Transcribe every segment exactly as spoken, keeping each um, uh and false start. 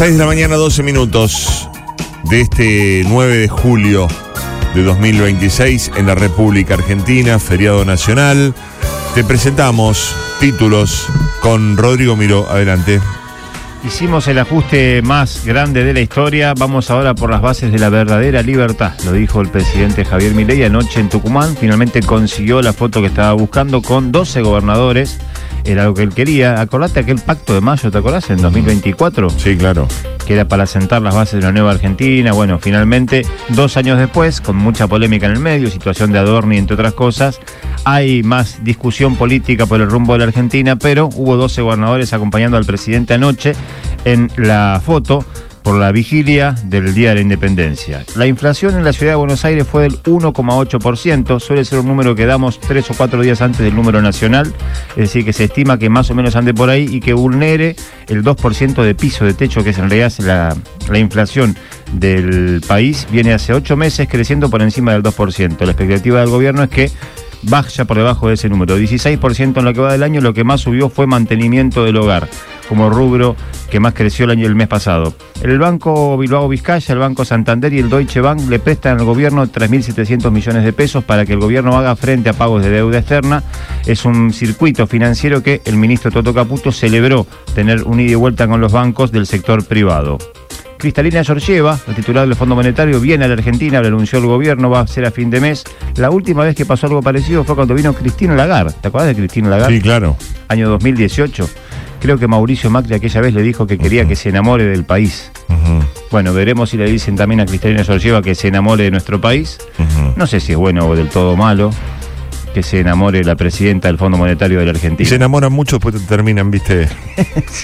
seis de la mañana, doce minutos de este nueve de julio de dos mil veintiséis en la República Argentina, feriado nacional. Te presentamos títulos con Rodrigo Miró. Adelante. Hicimos el ajuste más grande de la historia. Vamos ahora por las bases de la verdadera libertad. Lo dijo el presidente Javier Milei anoche en Tucumán. Finalmente consiguió la foto que estaba buscando con doce gobernadores. Era lo que él quería. Acordate aquel pacto de mayo, ¿te acordás? En dos mil veinticuatro. Sí, claro. Que era para sentar las bases de una nueva Argentina. Bueno, finalmente, dos años después, con mucha polémica en el medio, situación de Adorni, entre otras cosas, hay más discusión política por el rumbo de la Argentina, pero hubo doce gobernadores acompañando al presidente anoche en la foto por la vigilia del Día de la Independencia. La inflación en la ciudad de Buenos Aires fue del uno coma ocho por ciento, suele ser un número que damos tres o cuatro días antes del número nacional, es decir, que se estima que más o menos ande por ahí y que vulnere el dos por ciento de piso de techo, que es en realidad la, la inflación del país, viene hace ocho meses creciendo por encima del dos por ciento. La expectativa del gobierno es que vaya por debajo de ese número, dieciséis por ciento en lo que va del año. Lo que más subió fue mantenimiento del hogar, como rubro que más creció el año el mes pasado. El Banco Bilbao Vizcaya, el Banco Santander y el Deutsche Bank le prestan al gobierno tres mil setecientos millones de pesos para que el gobierno haga frente a pagos de deuda externa. Es un circuito financiero que el ministro Toto Caputo celebró tener un ida y vuelta con los bancos del sector privado. Cristalina Georgieva, la titular del Fondo Monetario, viene a la Argentina, lo anunció el gobierno, va a ser a fin de mes. La última vez que pasó algo parecido fue cuando vino Cristina Lagarde. ¿Te acuerdas de Cristina Lagarde? Sí, claro. Año dos mil dieciocho. Creo que Mauricio Macri aquella vez le dijo que quería uh-huh. que se enamore del país. Uh-huh. Bueno, veremos si le dicen también a Cristalina Georgieva que se enamore de nuestro país. Uh-huh. No sé si es bueno o del todo malo que se enamore la presidenta del Fondo Monetario de la Argentina. Se enamoran mucho, después terminan, ¿viste? Sí.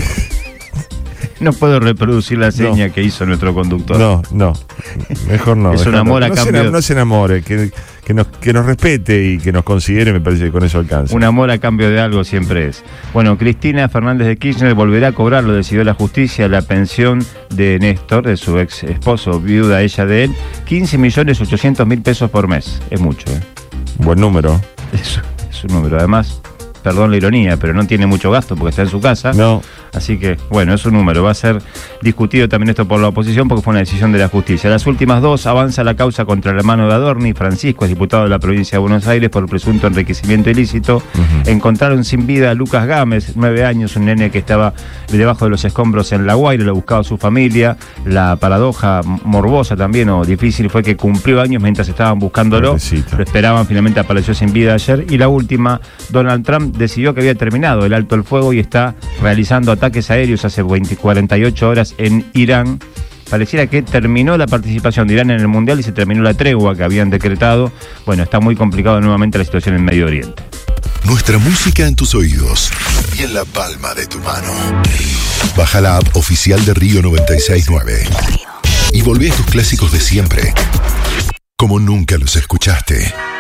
No puedo reproducir la seña no. que hizo nuestro conductor. No, no. Mejor no. Es un amor a no cambio. Se, no se enamore, que, que, nos, que nos respete y que nos considere, me parece que con eso alcanza. Un amor a cambio de algo siempre es. Bueno, Cristina Fernández de Kirchner volverá a cobrar, lo decidió la justicia, la pensión de Néstor, de su ex esposo, viuda ella de él, quince millones ochocientos mil pesos por mes. Es mucho, ¿eh? Buen número. Es, es un número, además. Perdón la ironía, pero no tiene mucho gasto porque está en su casa. No. Así que, bueno, es un número. Va a ser discutido también esto por la oposición porque fue una decisión de la justicia. Las últimas dos, avanza la causa contra el hermano de Adorni. Francisco es diputado de la provincia de Buenos Aires por presunto enriquecimiento ilícito. Uh-huh. Encontraron sin vida a Lucas Gámez, nueve años, un nene que estaba debajo de los escombros en La Guaira, lo buscaba su familia. La paradoja morbosa también, o difícil, fue que cumplió años mientras estaban buscándolo. Pobrecito. Lo esperaban, finalmente apareció sin vida ayer. Y la última, Donald Trump decidió que había terminado el alto el fuego y está realizando ataques aéreos hace cuarenta y ocho horas en Irán. Pareciera que terminó la participación de Irán en el Mundial y se terminó la tregua que habían decretado. Bueno, está muy complicado nuevamente la situación en Medio Oriente. Nuestra música en tus oídos y en la palma de tu mano. Baja la app oficial de Río noventa y seis punto nueve y volvé a tus clásicos de siempre, como nunca los escuchaste.